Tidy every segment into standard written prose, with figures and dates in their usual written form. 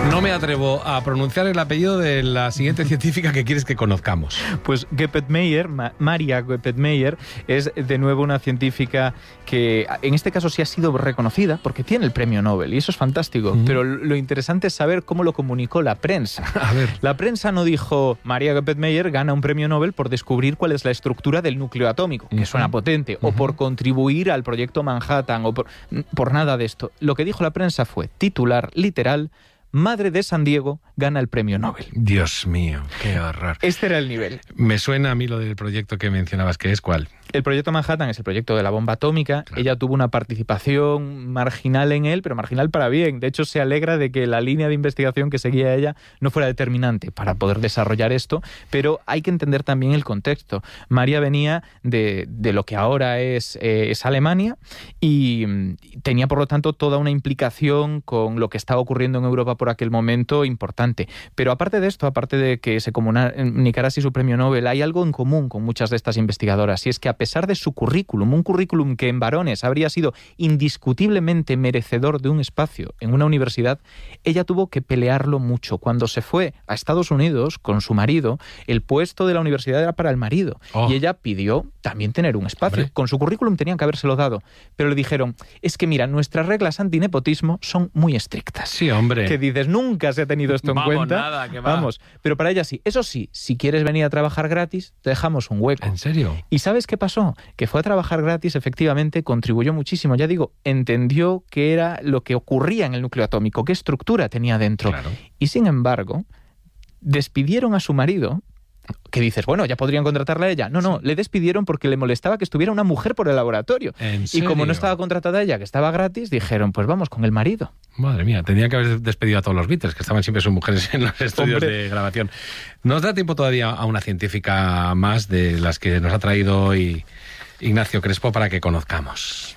No me atrevo a pronunciar el apellido de la siguiente científica que quieres que conozcamos. Pues Geppert-Mayer, Maria Geppert-Mayer, es de nuevo una científica que en este caso sí ha sido reconocida porque tiene el premio Nobel y eso es fantástico. Pero lo interesante es saber cómo lo comunicó la prensa. A ver. La prensa no dijo Maria Geppert-Mayer gana un premio Nobel por descubrir cuál es la estructura del núcleo atómico, que suena potente, o por contribuir al proyecto Manhattan, o por nada de esto. Lo que dijo la prensa fue titular literal: Madre de San Diego gana el premio Nobel. Dios mío, qué horror. Este era el nivel. Me suena a mí lo del proyecto que mencionabas, que es ¿cuál? El proyecto Manhattan es el proyecto de la bomba atómica. Claro. Ella tuvo una participación marginal en él, pero marginal para bien. De hecho, se alegra de que la línea de investigación que seguía ella no fuera determinante para poder desarrollar esto, pero hay que entender también el contexto. María venía de lo que ahora es Alemania y tenía, por lo tanto, toda una implicación con lo que estaba ocurriendo en Europa por aquel momento importante. Pero aparte de esto, aparte de que se comunicara así su premio Nobel, hay algo en común con muchas de estas investigadoras, y es que a pesar de su currículum, un currículum que en varones habría sido indiscutiblemente merecedor de un espacio en una universidad, ella tuvo que pelearlo mucho. Cuando se fue a Estados Unidos con su marido, el puesto de la universidad era para el marido, y ella pidió también tener un espacio. Hombre. Con su currículum tenían que habérselo dado, pero le dijeron, es que mira, nuestras reglas antinepotismo son muy estrictas. Sí, hombre. Que dices, nunca se ha tenido esto en cuenta. Nada, que va. Vamos, pero para ella sí. Eso sí, si quieres venir a trabajar gratis, te dejamos un hueco. ¿En serio? ¿Y sabes qué pasó? Que fue a trabajar gratis, efectivamente, contribuyó muchísimo. Ya digo, entendió qué era lo que ocurría en el núcleo atómico, qué estructura tenía dentro. Claro. Y sin embargo, despidieron a su marido. Que dices, bueno, ya podrían contratarla a ella. No, le despidieron porque le molestaba que estuviera una mujer por el laboratorio. ¿En serio? Y como no estaba contratada ella, que estaba gratis, dijeron, pues vamos con el marido. Madre mía, tendrían que haber despedido a todos los Beatles, que estaban siempre sus mujeres en los estudios de grabación. Nos da tiempo todavía a una científica más de las que nos ha traído hoy Ignacio Crespo para que conozcamos.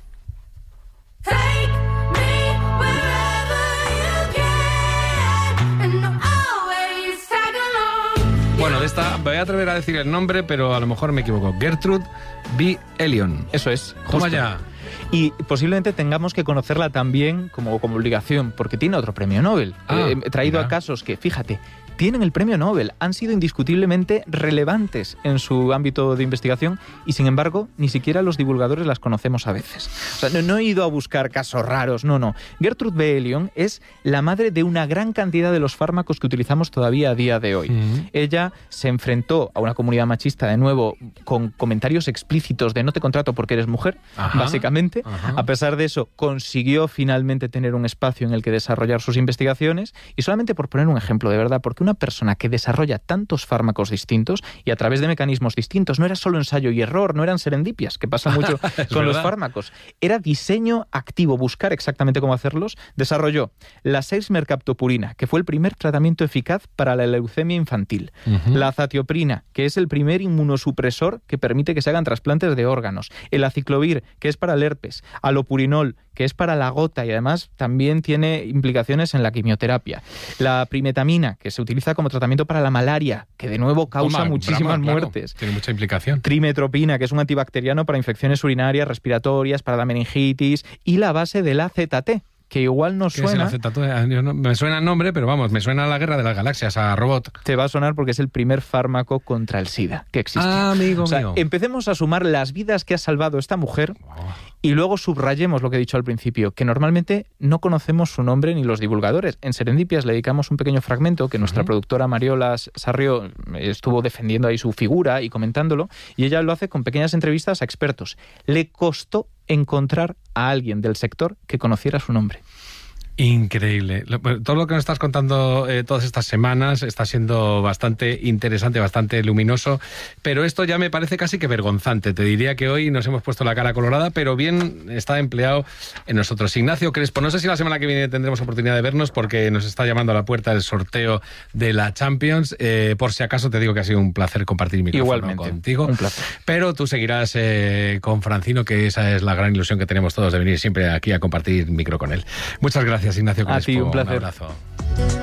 Bueno, de esta voy a atrever a decir el nombre, pero a lo mejor me equivoco. Gertrude B. Elion. Eso es. Toma ya. Y posiblemente tengamos que conocerla también como obligación, porque tiene otro premio Nobel. He traído a casos que, fíjate, tienen el premio Nobel, han sido indiscutiblemente relevantes en su ámbito de investigación y, sin embargo, ni siquiera los divulgadores las conocemos a veces. O sea, no he ido a buscar casos raros, no. Gertrude B. Elion es la madre de una gran cantidad de los fármacos que utilizamos todavía a día de hoy. Ella se enfrentó a una comunidad machista, de nuevo, con comentarios explícitos de no te contrato porque eres mujer, básicamente. A pesar de eso, consiguió finalmente tener un espacio en el que desarrollar sus investigaciones y solamente por poner un ejemplo, de verdad, porque una persona que desarrolla tantos fármacos distintos y a través de mecanismos distintos, no era solo ensayo y error, no eran serendipia, que pasa mucho con los fármacos, era diseño activo, buscar exactamente cómo hacerlos, desarrolló la 6-mercaptopurina, que fue el primer tratamiento eficaz para la leucemia infantil, la azatioprina, que es el primer inmunosupresor que permite que se hagan trasplantes de órganos, el aciclovir, que es para el herpes, alopurinol, que es para la gota y además también tiene implicaciones en la quimioterapia, la primetamina, que se utiliza como tratamiento para la malaria, que de nuevo causa muchísimas muertes. Tiene mucha implicación. Trimetropina, que es un antibacteriano para infecciones urinarias, respiratorias, para la meningitis, y la base del AZT, que igual no suena. Es el AZT? Me suena el nombre, pero vamos, me suena a la Guerra de las Galaxias, a Robot. Te va a sonar porque es el primer fármaco contra el SIDA que existe. Amigo mío. Empecemos a sumar las vidas que ha salvado esta mujer y luego subrayemos lo que he dicho al principio, que normalmente no conocemos su nombre ni los divulgadores. En Serendipias le dedicamos un pequeño fragmento que nuestra productora Mariola Sarrio estuvo defendiendo ahí su figura y comentándolo, y ella lo hace con pequeñas entrevistas a expertos. Le costó encontrar a alguien del sector que conociera su nombre. Increíble. Todo lo que nos estás contando todas estas semanas está siendo bastante interesante, bastante luminoso, pero esto ya me parece casi que vergonzante. Te diría que hoy nos hemos puesto la cara colorada, pero bien está empleado en nosotros. Ignacio Crespo, no sé si la semana que viene tendremos oportunidad de vernos porque nos está llamando a la puerta el sorteo de la Champions. Por si acaso te digo que ha sido un placer compartir micrófono contigo. Un placer. Pero tú seguirás con Francino, que esa es la gran ilusión que tenemos todos de venir siempre aquí a compartir micro con él. Muchas gracias, Ignacio Crespo. A ti, un placer. Un abrazo.